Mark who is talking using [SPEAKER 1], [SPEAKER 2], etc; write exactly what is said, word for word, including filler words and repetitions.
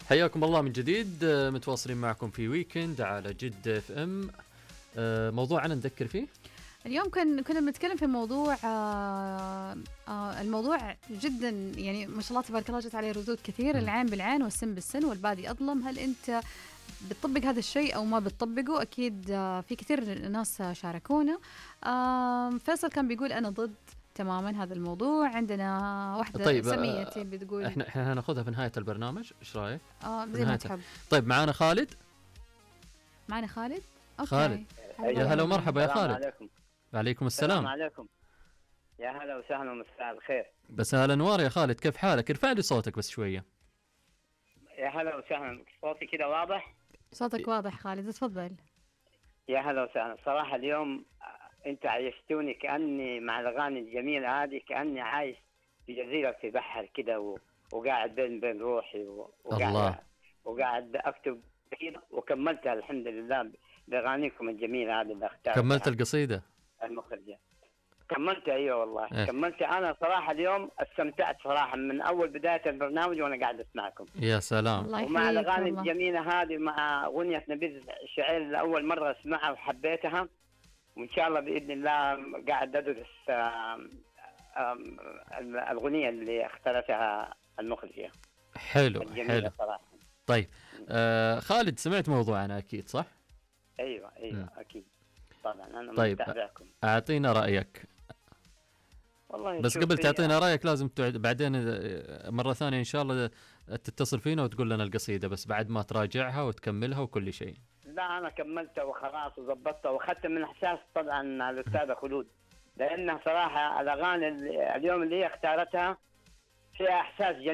[SPEAKER 1] حياكم الله من جديد، آه، متواصلين معكم في ويكند على جد اف ام. آه، موضوعنا نذكر فيه
[SPEAKER 2] اليوم كن كنا بنتكلم في موضوع آه آه الموضوع جدا يعني ما شاء الله تبارك الله جت عليه ردود كثير.
[SPEAKER 1] م.
[SPEAKER 2] العين بالعين والسن بالسن والبادي أظلم. هل أنت بتطبق هذا الشيء أو ما بتطبقه؟ أكيد آه في كثير ناس شاركونا. آه فيصل كان بيقول أنا ضد تماما هذا الموضوع. عندنا واحدة
[SPEAKER 1] طيب،
[SPEAKER 2] سميتي
[SPEAKER 1] آه،
[SPEAKER 2] بتقول
[SPEAKER 1] احنا احنا هناخذها في نهايه البرنامج، ايش رايك؟
[SPEAKER 2] آه
[SPEAKER 1] في
[SPEAKER 2] زي ما
[SPEAKER 1] نهاية.
[SPEAKER 2] تحب.
[SPEAKER 1] طيب معانا خالد.
[SPEAKER 2] معنا خالد. أوكي.
[SPEAKER 1] خالد.
[SPEAKER 2] هلا
[SPEAKER 1] يا هلا
[SPEAKER 2] والله.
[SPEAKER 1] ومرحبا يا
[SPEAKER 3] السلام
[SPEAKER 1] خالد.
[SPEAKER 3] عليكم.
[SPEAKER 1] وعليكم
[SPEAKER 3] السلام
[SPEAKER 1] السلام.
[SPEAKER 3] عليكم. يا هلا وسهلا ومساء الخير.
[SPEAKER 1] بس هلا نوار يا خالد، كيف حالك؟ ارفع لي صوتك بس شويه.
[SPEAKER 3] يا هلا وسهلا، صوتي كده واضح؟
[SPEAKER 2] صوتك واضح خالد، تفضل.
[SPEAKER 3] يا هلا وسهلا. صراحة اليوم آه، انت عيشتوني كأني مع الأغاني الجميلة هذه، كأني عايش في جزيرة في بحر كده و... وقاعد بين بين روحي و... وقاعد
[SPEAKER 1] الله.
[SPEAKER 3] وقاعد أكتب كده، وكملتها الحمد لله بأغانيكم الجميلة هذه اللي اختارتها
[SPEAKER 1] كملت القصيده؟
[SPEAKER 3] المخرجة. كملت، ايوه والله
[SPEAKER 1] إيه.
[SPEAKER 3] كملت. انا صراحه اليوم استمتعت صراحه من اول بدايه البرنامج وانا قاعد اسمعكم،
[SPEAKER 1] يا سلام.
[SPEAKER 2] الله
[SPEAKER 3] ومع
[SPEAKER 2] يحييك
[SPEAKER 3] الاغاني
[SPEAKER 2] والله.
[SPEAKER 3] الجميله هذه، مع اغنيه نبيذ شعير لاول مره اسمعها وحبيتها، وان شاء الله باذن الله قاعد ادرس آم، آم، الاغنيه اللي اختارتها المخرجه
[SPEAKER 1] حلو
[SPEAKER 3] الجميله
[SPEAKER 1] حلو.
[SPEAKER 3] صراحه.
[SPEAKER 1] طيب، آه خالد سمعت موضوعنا اكيد صح؟
[SPEAKER 3] ايوه ايوه
[SPEAKER 1] م.
[SPEAKER 3] اكيد طبعا انا
[SPEAKER 1] طيب.
[SPEAKER 3] متابعكم.
[SPEAKER 1] اعطينا رايك.
[SPEAKER 3] والله
[SPEAKER 1] بس
[SPEAKER 3] شوف،
[SPEAKER 1] قبل
[SPEAKER 3] في-
[SPEAKER 1] تعطينا رايك لازم تعد بعدين، آه، مره ثانيه ان شاء الله تتصل فينا وتقول لنا القصيده، بس بعد ما تراجعها وتكملها وكل شيء.
[SPEAKER 3] لا انا كملتها وخلاص وظبطتها، واخذت من احساس طبعا الاستاذه خلود، لانها صراحه الاغاني اللي اليوم اللي هي اختارتها فيها احساس جميل.